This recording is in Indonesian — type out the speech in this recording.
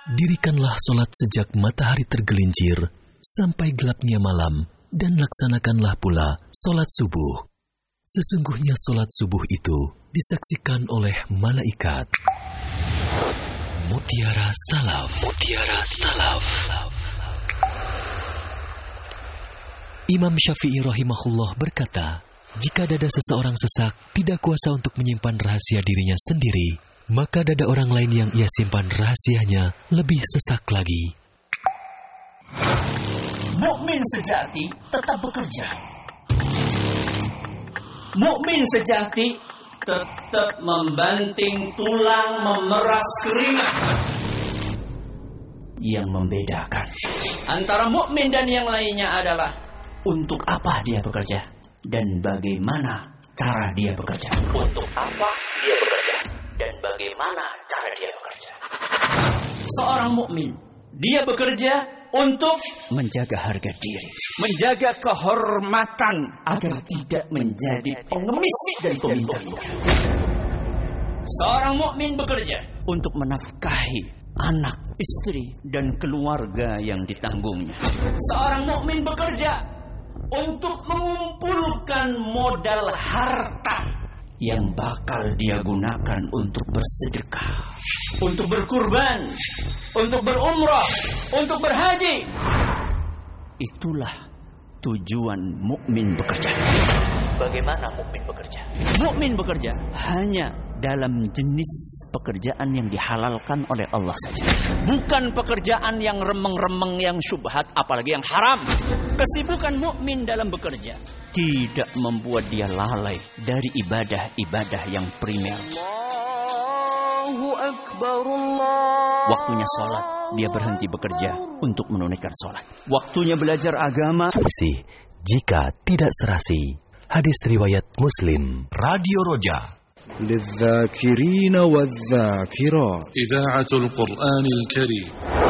Dirikanlah solat sejak matahari tergelincir sampai gelapnya malam, dan laksanakanlah pula solat subuh. Sesungguhnya solat subuh itu disaksikan oleh malaikat. Mutiara Salaf. Mutiara Salaf. Imam Syafi'i rahimahullah berkata, jika dada seseorang sesak tidak kuasa untuk menyimpan rahasia dirinya sendiri, maka dada orang lain yang ia simpan rahasianya lebih sesak lagi. Mukmin sejati tetap bekerja. Mukmin sejati tetap membanting tulang, memeras keringat. Yang membedakan antara mukmin dan yang lainnya adalah untuk apa dia bekerja dan bagaimana cara dia bekerja. Untuk apa dia bekerja dan bagaimana cara dia bekerja. Seorang mukmin, dia bekerja untuk menjaga harga diri, menjaga kehormatan agar tidak menjadi pengemis dari peminta-minta. Seorang mukmin bekerja untuk menafkahi anak, istri, dan keluarga yang ditanggungnya. Seorang mukmin bekerja untuk mengumpulkan modal harta yang bakal dia gunakan untuk bersedekah, untuk berkurban, untuk berumrah, untuk berhaji. Itulah tujuan mukmin bekerja. Bagaimana mukmin bekerja? Mukmin bekerja hanya dalam jenis pekerjaan yang dihalalkan oleh Allah saja. Bukan pekerjaan yang remeng-remeng, yang syubhat, apalagi yang haram. Kesibukan mukmin dalam bekerja tidak membuat dia lalai dari ibadah-ibadah yang primer. Allahu Akbar, Allah. Waktunya sholat, dia berhenti bekerja untuk menunaikan sholat. Waktunya belajar agama. Jika tidak serasi. Hadis riwayat Muslim. Radio Roja للذاكرين والذاكرات إذاعة القرآن الكريم.